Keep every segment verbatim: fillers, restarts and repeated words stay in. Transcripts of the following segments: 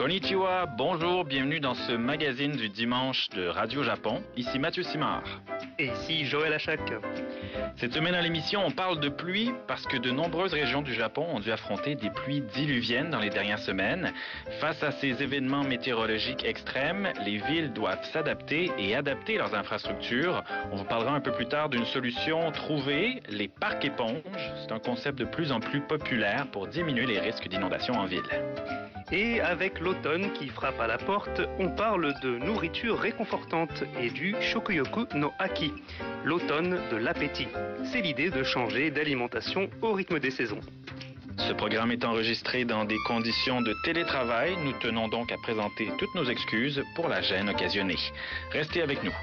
Konnichiwa, bonjour, bienvenue dans ce magazine du dimanche de Radio Japon. Ici Mathieu Simard. Et ici Joël Achac. Cette semaine à l'émission, on parle de pluie parce que de nombreuses régions du Japon ont dû affronter des pluies diluviennes dans les dernières semaines. Face à ces événements météorologiques extrêmes, les villes doivent s'adapter et adapter leurs infrastructures. On vous parlera un peu plus tard d'une solution trouvée, les parcs éponges. C'est un concept de plus en plus populaire pour diminuer les risques d'inondation en ville. Et avec l'automne qui frappe à la porte, on parle de nourriture réconfortante et du Shokuyoku no Aki, l'automne de l'appétit. C'est l'idée de changer d'alimentation au rythme des saisons. Ce programme est enregistré dans des conditions de télétravail. Nous tenons donc à présenter toutes nos excuses pour la gêne occasionnée. Restez avec nous.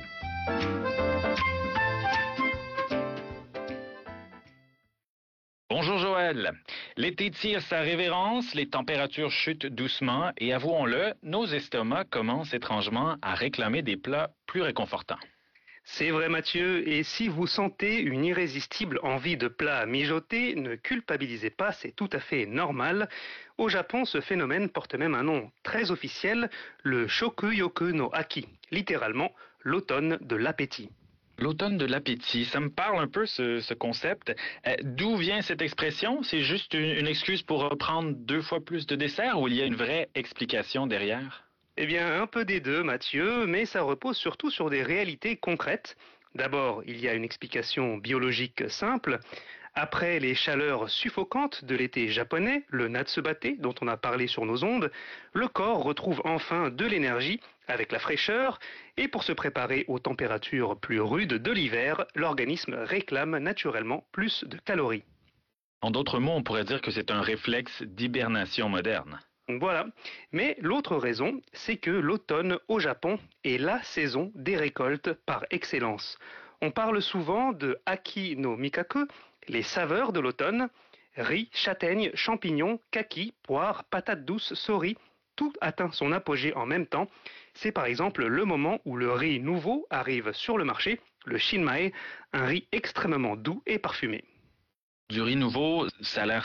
Bonjour Joël. L'été tire sa révérence, les températures chutent doucement et avouons-le, nos estomacs commencent étrangement à réclamer des plats plus réconfortants. C'est vrai Mathieu, et si vous sentez une irrésistible envie de plats à mijoter, ne culpabilisez pas, c'est tout à fait normal. Au Japon, ce phénomène porte même un nom très officiel, le Shokuyoku no Aki, littéralement l'automne de l'appétit. L'automne de l'appétit, ça me parle un peu ce, ce concept. Euh, d'où vient cette expression? C'est juste une, une excuse pour reprendre deux fois plus de dessert ou il y a une vraie explication derrière? Eh bien, un peu des deux, Mathieu, mais ça repose surtout sur des réalités concrètes. D'abord, il y a une explication biologique simple. Après les chaleurs suffocantes de l'été japonais, le Natsubate, dont on a parlé sur nos ondes, le corps retrouve enfin de l'énergie avec la fraîcheur, et pour se préparer aux températures plus rudes de l'hiver, l'organisme réclame naturellement plus de calories. En d'autres mots, on pourrait dire que c'est un réflexe d'hibernation moderne. Voilà. Mais l'autre raison, c'est que l'automne au Japon est la saison des récoltes par excellence. On parle souvent de Aki no Mikaku, les saveurs de l'automne, riz, châtaigne, champignons, kaki, poire, patates douces, sori, tout atteint son apogée en même temps. C'est par exemple le moment où le riz nouveau arrive sur le marché, le shinmae, un riz extrêmement doux et parfumé. Du riz nouveau, ça a l'air